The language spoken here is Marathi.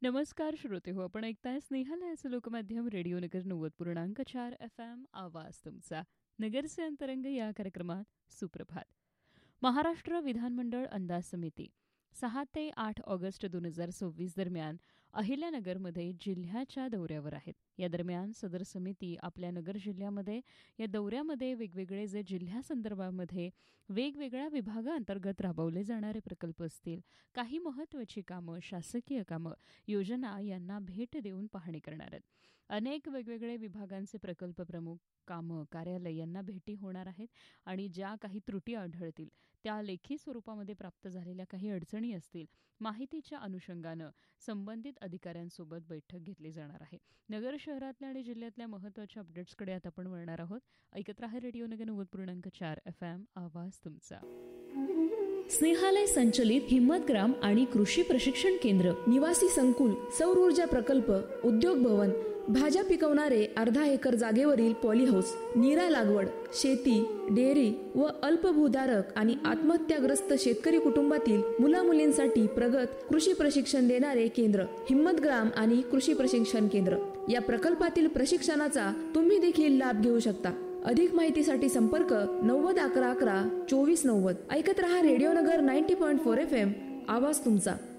नमस्कार श्रोते हो, आपण ऐकताय स्नेहालयाचं लोकमाध्यम रेडिओ नगर 90.4 FM. आवाज तुमचा. नगरचे अंतरंग या कार्यक्रमात सुप्रभात. महाराष्ट्र विधानमंडळ अंदाज समिती 6 ते 8 ऑगस्ट 2026 दरम्यान अहिल्यानगरमध्ये जिल्ह्याच्या दौऱ्यावर आहेत. या दरम्यान सदर समिती आपल्या नगर जिल्ह्यामध्ये या दौऱ्यामध्ये वेगवेगळे जे जिल्ह्यासंदर्भामध्ये वेगवेगळ्या विभागांतर्गत राबवले जाणारे प्रकल्प असतील, काही महत्त्वाची कामं, शासकीय कामं, योजना यांना भेट देऊन पाहणी करणार आहेत. अनेक वेगवेगळे विभागांचे प्रकल्प प्रमुख, कामं, कार्यालय यांना भेटी होणार आहेत आणि ज्या काही त्रुटी आढळतील त्या लेखी स्वरूपामध्ये प्राप्त झालेल्या काही अडचणी असतील, माहितीच्या अनुषंगानं संबंधित अधिकाऱ्यांसोबत बैठक घेतली जाणार आहे. नगर शहरातल्या आणि जिल्ह्यातल्या महत्त्वाच्या अपडेट्सकडे आता आपण वळणार आहोत. ऐकत राहा रेडिओ नगर 90.4 FM. आवाज तुमचा. स्नेहालय संचलित हिम्मतग्राम आणि कृषी प्रशिक्षण केंद्र, निवासी संकुल, सौर ऊर्जा प्रकल्प, उद्योग भवन, भाज्या पिकवणारे अर्धा एकर जागेवरील पॉलीहाऊस, नीरा लागवड, शेती, डेअरी व अल्पभूधारक आणि आत्महत्याग्रस्त शेतकरी कुटुंबातील मुलामुलींसाठी प्रगत कृषी प्रशिक्षण देणारे केंद्र हिम्मतग्राम आणि कृषी प्रशिक्षण केंद्र. या प्रकल्पातील प्रशिक्षणाचा तुम्ही देखील लाभ घेऊ शकता. अधिक माहितीसाठी संपर्क 90 11 11 24 90. ऐकत रहा रेडिओ नगर 90.4 FM. आवाज तुमचा.